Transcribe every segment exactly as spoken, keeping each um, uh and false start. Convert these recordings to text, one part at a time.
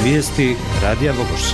Vijesti Radija Vogošća.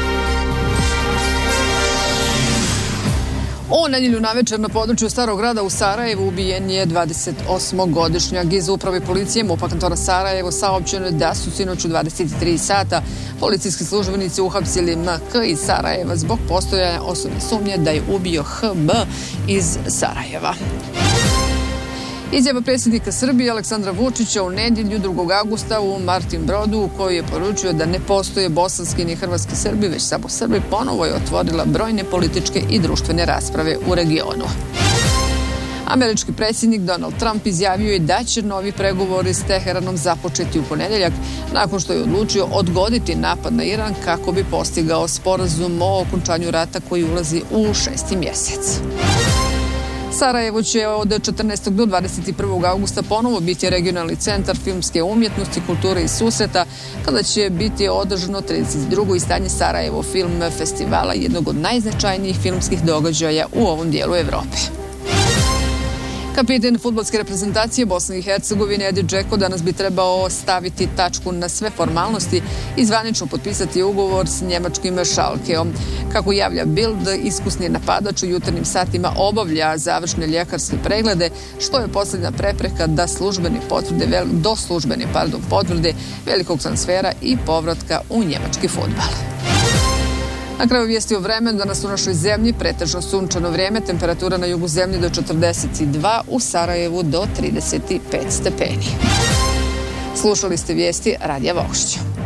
U nedjelju navečer na području Starog grada u Sarajevu ubijen je dvadesetosmogodišnjak. Iz uprave policije MUP-a kantona Sarajevo saopćeno je da su sinoć u dvadeset tri sata policijski službenici uhapsili M K iz Sarajeva zbog postojanja osobne sumnje da je ubio H B iz Sarajeva. Izjava predsjednika Srbije Aleksandra Vučića u nedjelju drugog avgusta u Martin Brodu, u kojoj je poručio da ne postoje bosanski ni hrvatski Srbi, već samo Srbi, ponovo je otvorila brojne političke i društvene rasprave u regionu. Američki predsjednik Donald Trump izjavio je da će novi pregovori s Teheranom započeti u ponedjeljak, nakon što je odlučio odgoditi napad na Iran kako bi postigao sporazum o okončanju rata koji ulazi u šesti mjesec. Sarajevo će od četrnaestog do dvadeset prvog avgusta ponovo biti regionalni centar filmske umjetnosti, kulture i susreta, kada će biti održano trideset drugo izdanje Sarajevo Film Festivala, jednog od najznačajnijih filmskih događaja u ovom dijelu Evrope. Kapitan fudbalske reprezentacije Bosne i Hercegovine Edi Džeko danas bi trebao staviti tačku na sve formalnosti i zvanično potpisati ugovor s njemačkim Schalkeom. Kako javlja Bild, iskusni napadač u jutarnjim satima obavlja završne ljekarske preglede, što je posljednja prepreka da službeni potvrde, do službene pardon, potvrde velikog transfera i povratka u njemački fudbal. Na kraju vijesti o vremenu, danas u našoj zemlji pretežno sunčano vrijeme, temperatura na jugu zemlje do četrdeset dva, u Sarajevu do trideset pet stepeni. Slušali ste vijesti Radija Vogošća.